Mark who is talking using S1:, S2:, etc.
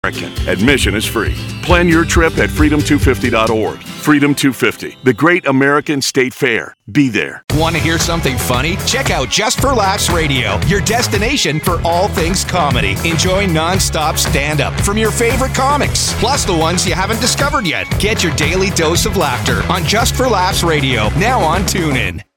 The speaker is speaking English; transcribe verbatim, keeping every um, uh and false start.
S1: Admission is free. Plan your trip at freedom two fifty dot org. Freedom two fifty, the Great American State Fair. Be there.
S2: Want to hear something funny? Check out Just for Laughs Radio, your destination for all things comedy. Enjoy non-stop stand-up from your favorite comics, plus the ones you haven't discovered yet. Get your daily dose of laughter on Just for Laughs Radio, now on TuneIn.